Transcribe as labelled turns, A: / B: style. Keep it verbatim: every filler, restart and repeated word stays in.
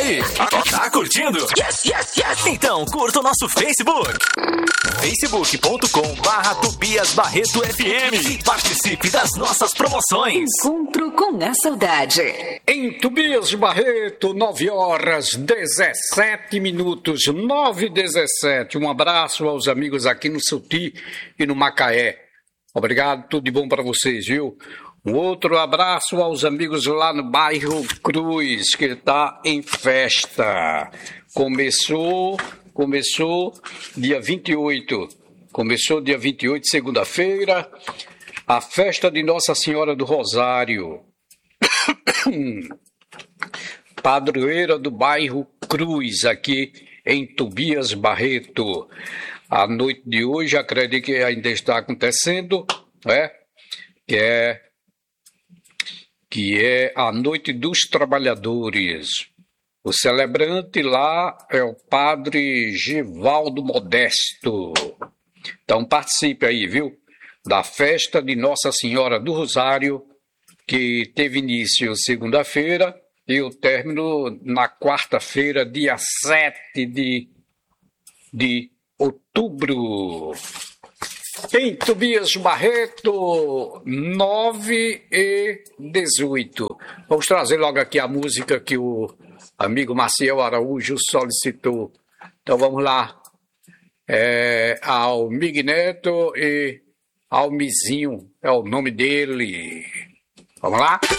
A: aí? Tá curtindo? Yes, yes, yes! Então curta o nosso Facebook. facebook ponto com barra Tobias Barreto F M e participe das nossas promoções.
B: Encontro com a saudade.
C: Em Tobias Barreto, nove horas dezessete minutos, nove e dezessete. Um abraço aos amigos aqui no Suti e no Macaé. Obrigado, tudo de bom para vocês, viu? Um outro abraço aos amigos lá no bairro Cruz, que está em festa. Começou, começou dia vinte e oito. Começou dia vinte e oito, segunda-feira, a festa de Nossa Senhora do Rosário. Padroeira do bairro Cruz, aqui em Tobias Barreto. A noite de hoje, acredito que ainda está acontecendo, né? Que é, que é a Noite dos Trabalhadores. O celebrante lá é o padre Givaldo Modesto. Então participe aí, viu? Da festa de Nossa Senhora do Rosário, que teve início segunda-feira e o término na quarta-feira, dia sete de, de outubro. Em Tobias Barreto, nove e dezoito. Vamos trazer logo aqui a música que o amigo Maciel Araújo solicitou. Então vamos lá. É, ao Mig Neto e ao Mizinho, é o nome dele. Vamos lá?